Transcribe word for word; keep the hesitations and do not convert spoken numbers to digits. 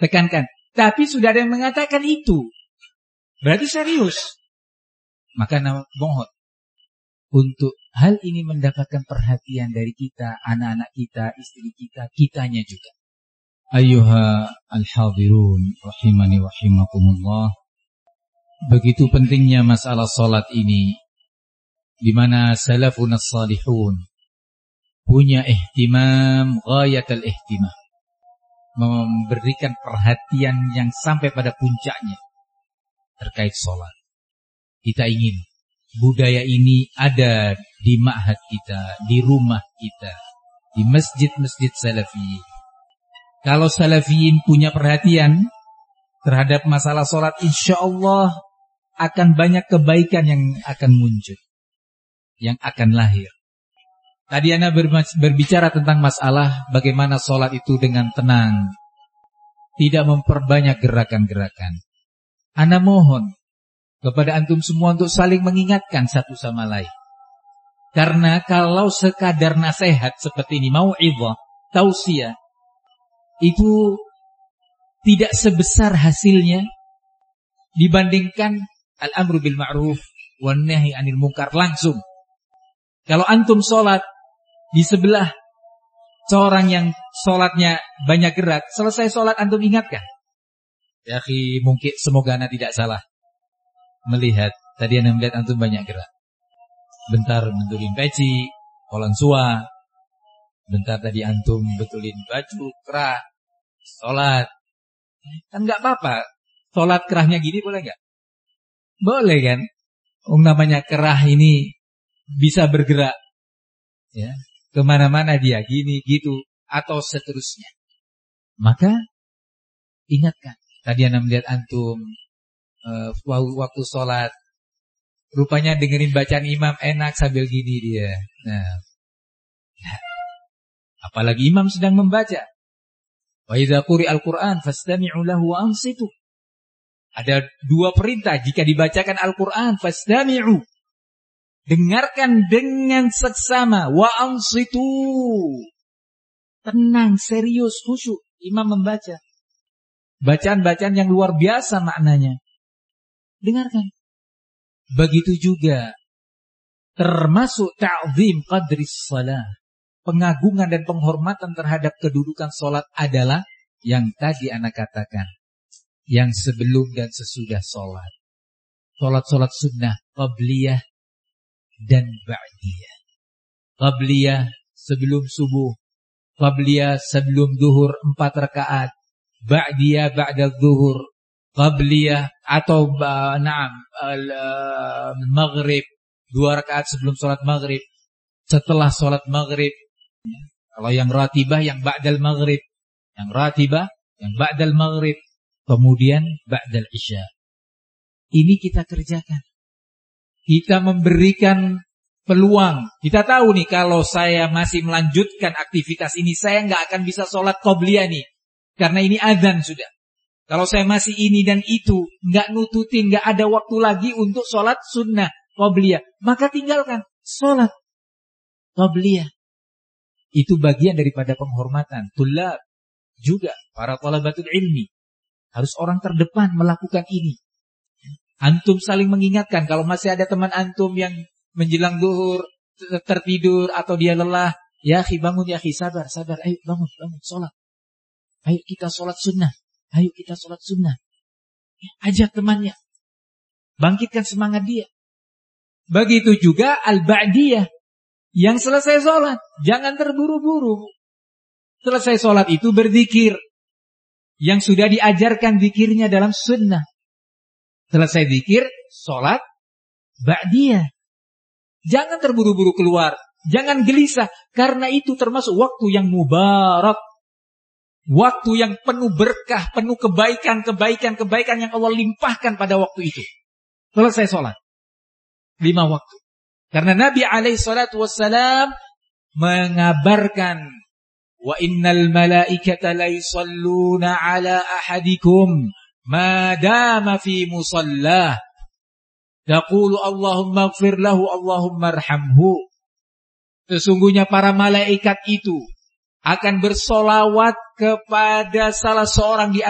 tekankan. Tapi sudah ada yang mengatakan itu. Berarti serius. Maka mohon untuk hal ini mendapatkan perhatian dari kita, anak-anak kita, istri kita, kitanya juga. Ayyuha al-hadirun rahimani wa rahimakumullah. Begitu pentingnya masalah salat ini, di mana salafun as-salihun punya ihtimam ghayatul ihtimam, memberikan perhatian yang sampai pada puncaknya terkait salat. Kita ingin budaya ini ada di ma'had kita, di rumah kita, di masjid-masjid salafiyin. Kalau salafiyin punya perhatian terhadap masalah salat, insyaallah akan banyak kebaikan yang akan muncul, yang akan lahir. Tadi ana berbicara tentang masalah bagaimana salat itu dengan tenang, tidak memperbanyak gerakan-gerakan. Ana mohon kepada antum semua untuk saling mengingatkan satu sama lain. Karena kalau sekadar nasihat seperti ini, mau'izah, tausiah, itu tidak sebesar hasilnya dibandingkan al-amru bil ma'ruf wan nahi 'anil munkar langsung. Kalau antum sholat di sebelah seorang yang sholatnya banyak gerak, selesai sholat antum ingatkan. Ya akhi, mungkin semoga anda tidak salah melihat tadi anda melihat antum banyak gerak. Bentar betulin peci, kolan sua. Bentar tadi antum betulin baju, kerah, sholat. Kan enggak apa-apa. Sholat kerahnya gini boleh enggak? Boleh kan? Um, namanya kerah ini bisa bergerak. Ya, kemana-mana dia, gini, gitu, atau seterusnya. Maka, ingatkan. Tadi anda melihat antum uh, waktu sholat, rupanya dengerin bacaan imam enak sambil gini dia. Nah, nah. Apalagi imam sedang membaca. Wa idza quri'al Qur'an fastami'u lahu wa ansitu. Ada dua perintah jika dibacakan Al-Qur'an, fastami'u. Dengarkan dengan seksama, wa ansitu. Tenang, serius, khusyuk imam membaca. Bacaan-bacaan yang luar biasa maknanya. Dengarkan. Begitu juga termasuk ta'zim qadris shalah. Pengagungan dan penghormatan terhadap kedudukan sholat adalah yang tadi anak katakan, yang sebelum dan sesudah sholat. Sholat-sholat sunnah, qabliyah dan ba'diyah. Qabliyah sebelum subuh, qabliyah sebelum zuhur empat rakaat, ba'diyah ba'da zuhur, qabliyah atau na'am maghrib dua rakaat sebelum sholat maghrib, setelah sholat maghrib. Kalau yang ratibah yang ba'dal maghrib, yang ratibah yang ba'dal maghrib, kemudian ba'dal isya. Ini kita kerjakan. Kita memberikan peluang. Kita tahu nih kalau saya masih melanjutkan aktivitas ini, saya nggak akan bisa sholat qobliyah nih, karena ini adzan sudah. Kalau saya masih ini dan itu, nggak nututin, nggak ada waktu lagi untuk sholat sunnah qobliyah, maka tinggalkan sholat qabliyah. Itu bagian daripada penghormatan. Tulab juga, para talabatul ilmi, harus orang terdepan melakukan ini. Antum saling mengingatkan. Kalau masih ada teman antum yang menjelang zuhur tertidur atau dia lelah, ya akhi bangun, ya akhi sabar, sabar, ayo bangun, bangun, sholat. Ayo kita sholat sunnah, ayo kita sholat sunnah. Ajak temannya, bangkitkan semangat dia. Begitu juga al-ba'diyah. Yang selesai sholat, jangan terburu-buru. Selesai sholat itu berzikir. Yang sudah diajarkan zikirnya dalam sunnah. Selesai zikir, sholat, ba'diyah. Jangan terburu-buru keluar. Jangan gelisah. Karena itu termasuk waktu yang mubarak. Waktu yang penuh berkah, penuh kebaikan, kebaikan, kebaikan yang Allah limpahkan pada waktu itu. Selesai sholat. Lima waktu. Karena Nabi alaihi salatu wassalam mengabarkan, wa innal malaikata la yusalluna ala ahadikum ma dama fi musallah. Taqulu Allahumma ighfir lahu, Allahumma arhamhu. Sesungguhnya para malaikat itu akan bersolawat kepada salah seorang di